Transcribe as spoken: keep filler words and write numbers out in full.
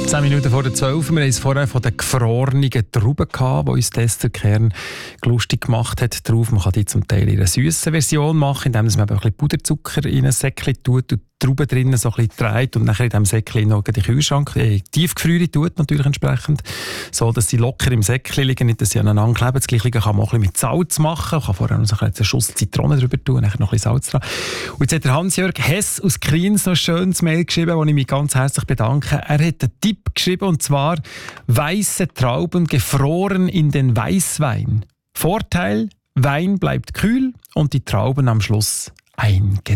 Zehn Minuten vor der zwölf. Wir haben es vorher von den gefrorenen Trauben gehabt, die uns Esther Kern lustig gemacht hat. Drauf. Man kann die zum Teil in einer süßen Version machen, indem man ein bisschen Puderzucker in ein Säckchen tut und die Trauben drinnen so ein bisschen dreht und nachher in diesem Säckchen noch in den Kühlschrank, äh, tiefgefrieren tut natürlich entsprechend, so dass sie locker im Säckchen liegen, nicht dass sie aneinander kleben. Das Gleiche kann man auch ein bisschen mit Salz machen. Man kann vorher noch so einen Schuss Zitrone drüber tun und nachher noch ein bisschen Salz dran. Und jetzt hat der Hans-Jörg Hess aus Kriens noch ein schönes Mail geschrieben, wo ich mich ganz herzlich bedanke. Er hat einen Tipp geschrieben, und zwar weiße Trauben gefroren in den Weißwein. Vorteil: Wein bleibt kühl und die Trauben am Schluss eingetrocknet.